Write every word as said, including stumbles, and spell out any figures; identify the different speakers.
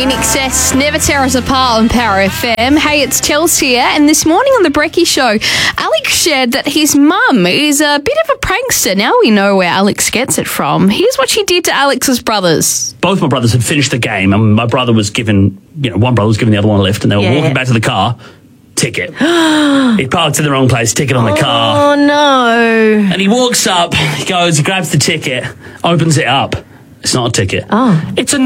Speaker 1: In Excess, Never Tear Us Apart on Power F M. Hey, it's Chels here, and this morning on The Brekkie Show, Alex shared that his mum is a bit of a prankster. Now we know where Alex gets it from. Here's what she did to Alex's brothers.
Speaker 2: Both my brothers had finished the game, and my brother was given, you know, one brother was giving the other one a lift, and they were
Speaker 1: Yeah.
Speaker 2: walking back to the car. Ticket. He parked in the wrong place, ticket on the car.
Speaker 1: Oh, no.
Speaker 2: And he walks up, he goes, he grabs the ticket, opens it up. It's not a ticket.
Speaker 1: Oh.
Speaker 2: It's a